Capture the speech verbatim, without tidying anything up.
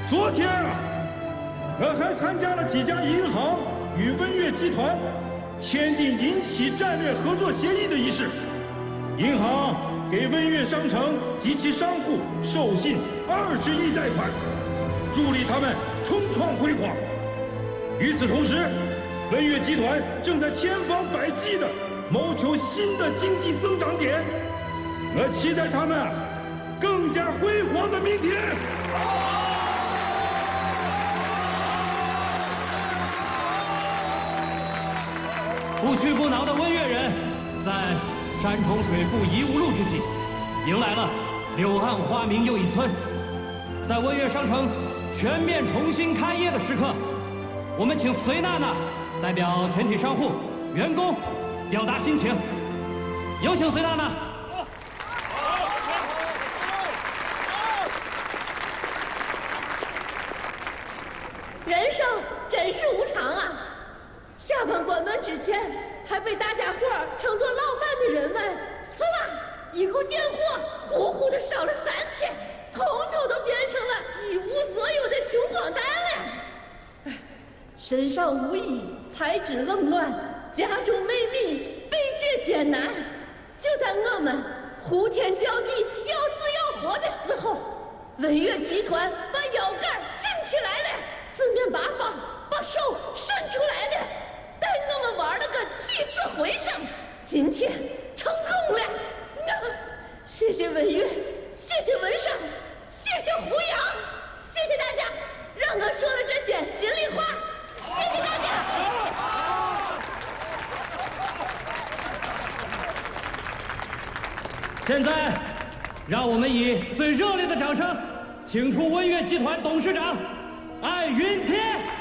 昨天啊，我还参加了几家银行与文悦集团签订银企战略合作协议的仪式。银行给文悦商城及其商户授信二十亿贷款，助力他们重创辉煌。与此同时，文悦集团正在千方百计地谋求新的经济增长点。我期待他们啊，更加辉煌的明天。 不屈不挠的温悦人，在山重水复疑无路之际，迎来了柳暗花明又一村。在温悦商城全面重新开业的时刻，我们请隋娜娜代表全体商户、员工表达心情。有请隋娜娜。 人生真是无常啊！下班关门之前，还被大家伙称作老板的人们，呲啦，一股电火呼呼的烧了三天，统统都变成了一无所有的穷光蛋了。唉，身上无衣，材质冷暖，家中没米，悲觉艰难。就在我们呼天叫地、要死要活的时候，文悦集团把腰杆挺起来了，四面八方把手伸出来了，带我们玩了个起死回生。今天成功了，谢谢文悦，谢谢文商，谢谢胡杨，谢谢大家，让我说了这些心里话，谢谢大家。 现在，让我们以最热烈的掌声，请出温悦集团董事长艾云天。